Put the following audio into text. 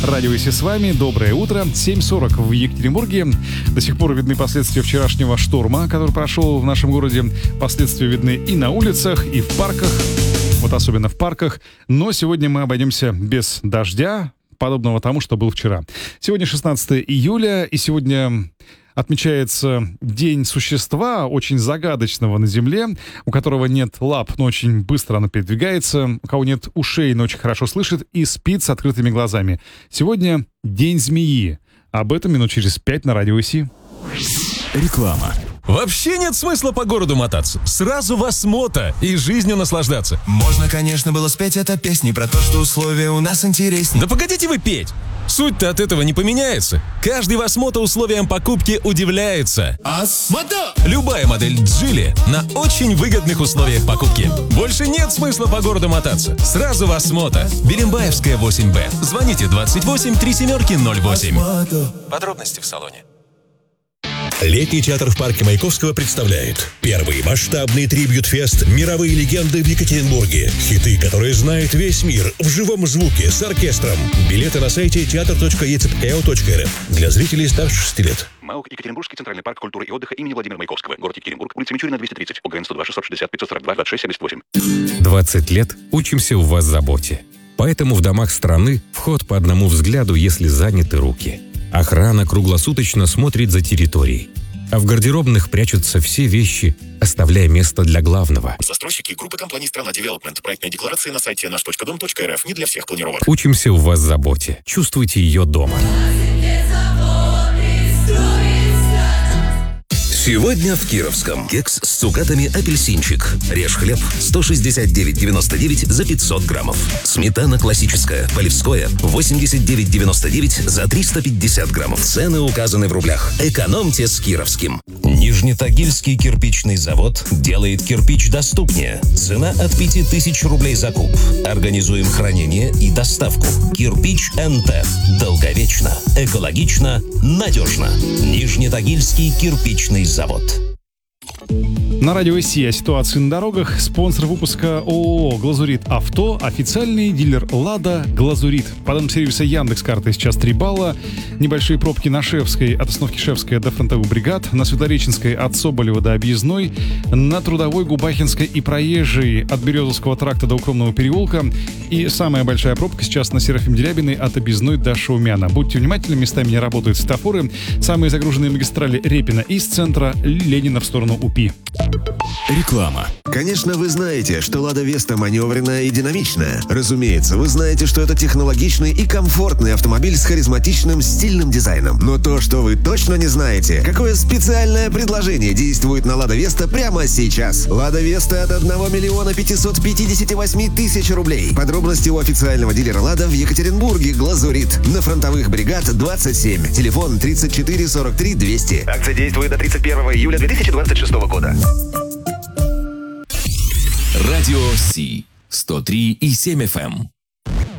Радио ИСИ с вами. Доброе утро. 7:40 в Екатеринбурге. До сих пор видны последствия вчерашнего шторма, который прошел в нашем городе. Последствия видны и на улицах, и в парках. Вот особенно в парках. Но сегодня мы обойдемся без дождя, подобного тому, что был вчера. Сегодня 16 июля, и сегодня отмечается День существа, очень загадочного на Земле, у которого нет лап, но очень быстро оно передвигается, у кого нет ушей, но очень хорошо слышит и спит с открытыми глазами. Сегодня День змеи. Об этом минут через 5 на Радио ИСИ. Реклама. Вообще нет смысла по городу мотаться. Сразу Восмото и жизнью наслаждаться. Можно, конечно, было спеть это песни про то, что условия у нас интереснее. Да погодите вы петь! Суть-то от этого не поменяется. Каждый Восмото условиям покупки удивляется. Осмото! Любая модель Джили на очень выгодных условиях покупки. Больше нет смысла по городу мотаться. Сразу Восмото. Берембаевская, 8Б. Звоните 28 37 08. Подробности в салоне. Летний театр в парке Маяковского представляет первый масштабный трибьют-фест «Мировые легенды» в Екатеринбурге. Хиты, которые знает весь мир, в живом звуке, с оркестром. Билеты на сайте teatr.ecpeo.rf для зрителей старше 6 лет. МАУК Екатеринбургский центральный парк культуры и отдыха имени Владимира Маяковского. Город Екатеринбург, улица Мичурина, 230, ОГРН 102 660 542 26 78. 20 лет учимся у вас заботе. Поэтому в домах страны вход по одному взгляду, если заняты руки. Охрана круглосуточно смотрит за территорией. А в гардеробных прячутся все вещи, оставляя место для главного. Застройщики группы компаний «Страна Девелопмент». Проектная декларация на сайте наш.дом.рф. Не для всех планировок. Учимся у вас заботе. Чувствуйте ее дома. Сегодня в Кировском. Кекс с цукатами апельсинчик. Режь хлеб 169,99 за 500 граммов. Сметана классическая, Полевское 89,99 за 350 граммов. Цены указаны в рублях. Экономьте с Кировским. Нижнетагильский кирпичный завод делает кирпич доступнее. Цена от 5000 рублей за куб. Организуем хранение и доставку. Кирпич НТ. Долговечно, экологично, надежно. Нижнетагильский кирпичный завод. На Радио ИСИ о ситуации на дорогах. Спонсор выпуска ООО «Глазурит Авто», официальный дилер «Лада» «Глазурит». По данным сервиса Яндекс.Карты сейчас 3 балла. Небольшие пробки на Шефской, от остановки Шефская до фронтовых бригад, на Светлореченской от Соболева до Объездной, на Трудовой, Губахинской и Проезжей от Березовского тракта до Укромного переулка. И самая большая пробка сейчас на Серафим Дерябиной от Объездной до Шаумяна. Будьте внимательны, местами не работают светофоры. Самые загруженные магистрали Репина из центра, Ленина в сторону УПИ. Реклама. Конечно, вы знаете, что «Лада Веста» маневренная и динамичная. Разумеется, вы знаете, что это технологичный и комфортный автомобиль с харизматичным стильным дизайном. Но то, что вы точно не знаете, какое специальное предложение действует на «Лада Веста» прямо сейчас. «Лада Веста» от 1 миллиона 558 тысяч рублей. Подробности у официального дилера «Лада» в Екатеринбурге, «Глазурит». На фронтовых бригад 27. Телефон 34 43 200. Акция действует до 31 июля 2026 года. Радио Си 103,7 FM.